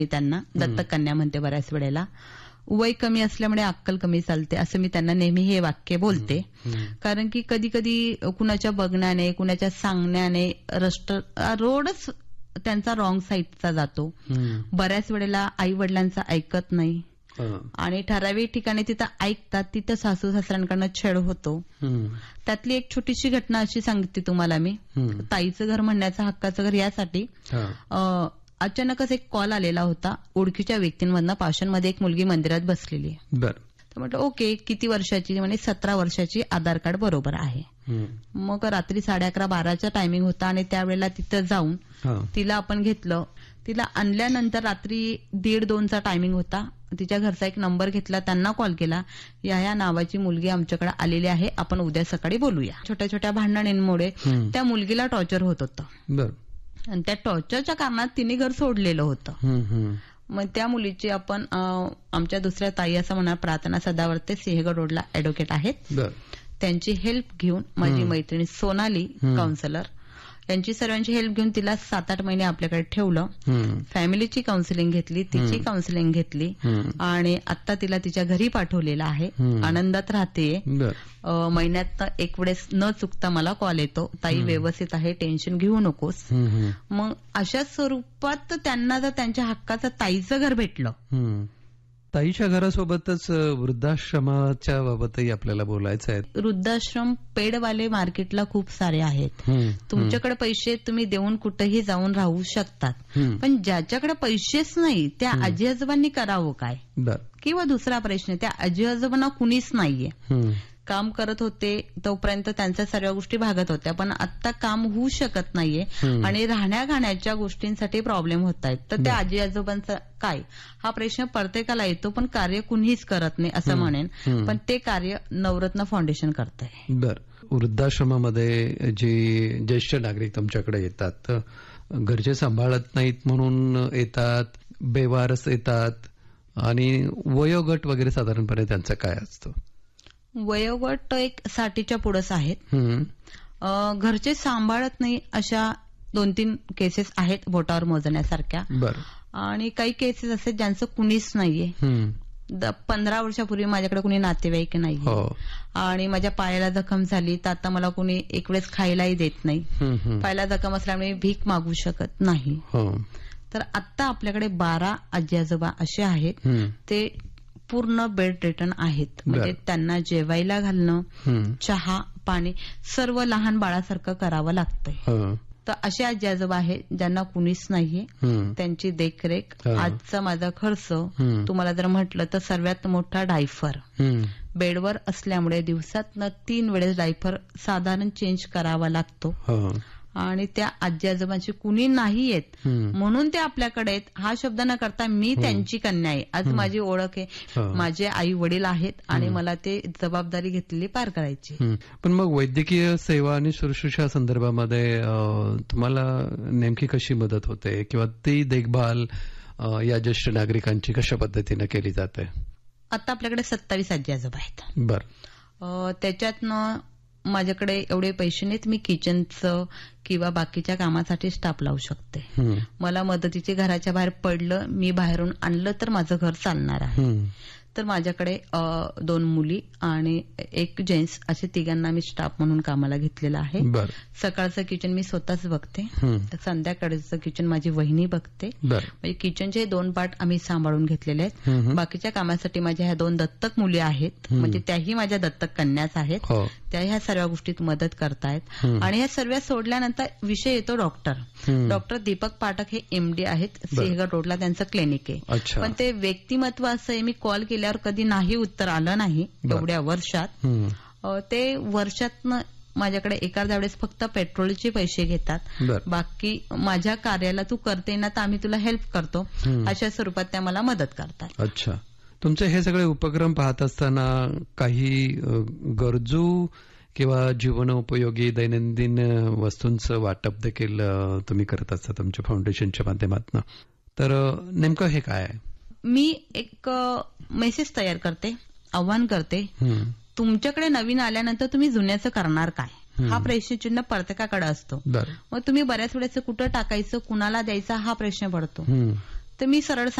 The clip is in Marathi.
त्यांना दत्तक कन्या म्हणते बऱ्याच वेळेला. वय कमी असल्यामुळे अक्कल कमी चालते असं मी त्यांना नेहमी हे वाक्य बोलते. कारण की कधी कधी कुणाच्या बघण्याने कुणाच्या सांगण्याने रोडच त्यांचा रॉंग साईडचा जातो. बऱ्याच वेळेला आई वडिलांचं ऐकत नाही आणि ठराविक ठिकाणी तिथं ऐकतात तिथं सासू सासऱ्यांकडनं छेड होतो. त्यातली एक छोटीशी घटना अशी सांगितली तुम्हाला मी. ताईचं घर म्हणण्याचं हक्काचं घर यासाठी अचानकच एक कॉल आलेला होता ओळखीच्या व्यक्तींमधनं. पाषाणमध्ये एक मुलगी मंदिरात बसलेली आहे. तर म्हटलं ओके किती वर्षाची, म्हणे 17 वर्षाची, आधार कार्ड बरोबर आहे. मग रात्री 11:30-12चा टायमिंग होता आणि त्यावेळेला तिथं जाऊन तिला आपण घेतलं. तिला आणल्यानंतर रात्री 1:30-2चा टायमिंग होता. तिच्या घरचा एक नंबर घेतला, त्यांना कॉल केला, या नावाची मुलगी आमच्याकडे आलेली आहे, आपण उद्या सकाळी बोलूया. छोट्या छोट्या भांडणांमुळे त्या मुलगीला टॉर्चर होत होतं आणि त्या टॉर्चरच्या कारणात तिने घर सोडलेलं होतं. मग त्या मुलीची आपण आमच्या दुसऱ्या ताई असं म्हणा प्रार्थना सदावर्ते सिंहगड रोडला ऍडव्होकेट आहेत, त्यांची हेल्प घेऊन माझी मैत्रिणी सोनाली काउन्सिलर यांची सर्वांची हेल्प घेऊन तिला 7-8 महिने आपल्याकडे ठेवलं. फॅमिलीची काउन्सिलिंग घेतली, तिची काउन्सिलिंग घेतली आणि आता तिला तिच्या घरी पाठवलेलं आहे. आनंदात राहते. महिन्यात एक वेळेस न चुकता मला कॉल येतो, ताई व्यवस्थित आहे, टेन्शन घेऊ नकोस. मग अशा स्वरूपात त्यांना जर त्यांच्या हक्काचं ताईचं घर भेटलं. ताईच्या घरासोबतच वृद्धाश्रमाच्या बाबतही आपल्याला बोलायचं आहे. वृद्धाश्रम पेडवाले मार्केटला खूप सारे आहेत. तुमच्याकडे पैसे तुम्ही देऊन कुठेही जाऊन राहू शकतात. पण ज्याच्याकडे पैसेच नाही त्या आजी आजोबांनी करावं काय? किंवा दुसरा प्रश्न, त्या आजी आजोबांना कुणीच नाहीये. काम करत होते तोपर्यंत त्यांच्या सर्व गोष्टी भागत होत्या, पण आता काम होऊ शकत नाहीये आणि राहण्या खाण्याच्या गोष्टींसाठी प्रॉब्लेम होत आहेत. तर त्या आजी आजोबांचा काय हा प्रश्न प्रत्येकाला येतो, पण कार्य कुणीच करत नाही असं म्हणेन. पण ते कार्य नवरत्न फाउंडेशन करत आहे. वृद्धाश्रमामध्ये जे ज्येष्ठ नागरिक तुमच्याकडे येतात, घरचे सांभाळत नाहीत म्हणून येतात, बेवारस येतात आणि वयोगट वगैरे साधारणपणे त्यांचं काय असतं? वयोगट एक 60च्या पुढंच आहेत. घरचे सांभाळत नाही अशा 2-3 केसेस आहेत बोटावर मोजण्यासारख्या. आणि काही केसेस असे ज्यांचं कुणीच नाहीये. 15 वर्षापूर्वी माझ्याकडे कुणी नातेवाईक नाहीये आणि माझ्या पायाला जखम झाली तर आता मला कुणी एक वेळेस खायलाही देत नाही. पायाला जखम असल्यामुळे भीक मागू शकत नाही. तर आता आपल्याकडे 12 आजी आजोबा असे आहेत, ते पूर्ण बेड रिटर्न आहेत. म्हणजे त्यांना जेवायला घालणं, चहा पाणी सर्व लहान बाळासारखं करावं लागतंय. तर असे आजी आजोबा आहेत ज्यांना कुणीच नाहीये, त्यांची देखरेख. आजचा माझा खर्च तुम्हाला जर म्हटलं तर सर्वात मोठा डायफर. बेडवर असल्यामुळे दिवसातनं 3 वेळेस डायफर साधारण चेंज करावा लागतो आणि त्या आजी आजोबांची कुणी नाही येत म्हणून ते आपल्याकडे आहेत. हा शब्द न करता मी त्यांची कन्या आहे, आज माझी ओळख आहे, माझे आई वडील आहेत आणि मला ते जबाबदारी घेतलेली पार करायची. पण मग वैद्यकीय सेवा आणि शुश्रूषा संदर्भामध्ये तुम्हाला नेमकी कशी मदत होते किंवा ती देखभाल या ज्येष्ठ नागरिकांची कशा पद्धतीने केली जाते? आता आपल्याकडे 27 आजी आजोबा आहेत. त्याच्यातनं माझ्याकडे एवढे पैसे नाहीत मी किचनचं किंवा बाकीच्या कामासाठी स्टाफ लावू शकते. मला मदतीचे घराच्या बाहेर पडलं, मी बाहेरून आणलं तर माझं घर चालणार आहे. तर माझ्याकडे 2 मुली आणि 1 जेंट्स असे तिघांना मी स्टाफ म्हणून कामाला घेतलेलं आहे. सकाळचं किचन मी स्वतःच बघते, संध्याकाळचं किचन माझी वहिनी बघते. म्हणजे किचनचे 2 पार्ट आम्ही सांभाळून घेतलेले आहेत. बाकीच्या कामासाठी माझ्या ह्या 2 दत्तक मुली आहेत, म्हणजे त्याही माझ्या दत्तक कन्याच आहेत. त्या ह्या सर्व गोष्टीत मदत करतायत. आणि ह्या सर्व सोडल्यानंतर विषय येतो डॉक्टर दीपक पाठक हे MD आहेत, सिंहगड रोडला त्यांचं क्लिनिक आहे. पण ते व्यक्तिमत्व असं आहे, मी कॉल केल्यावर कधी नाही उत्तर आलं नाही एवढ्या वर्षात. ते वर्षातनं माझ्याकडे एखाद्या वेळेस फक्त पेट्रोलचे पैसे घेतात, बाकी माझ्या कार्याला तू करते ना तर आम्ही तुला हेल्प करतो अशा स्वरूपात त्या मला मदत करतात. अच्छा, तुमचे हे सगळे उपक्रम पाहत असताना काही गरजू किंवा जीवनोपयोगी दैनंदिन वस्तूंचं वाटप देखील तुम्ही करत असता तुमच्या फाउंडेशनच्या माध्यमातून, तर नेमकं हे काय आहे? मी एक मेसेज तयार करते, आव्हान करते, तुमच्याकडे नवीन आल्यानंतर तुम्ही जुन्याचं करणार काय हा प्रश्नचिन्ह प्रत्येकाकडे असतो. मग तुम्ही बऱ्याच वेळेस कुठं टाकायचं, कुणाला द्यायचा हा प्रश्न पडतो. तर मी सरळ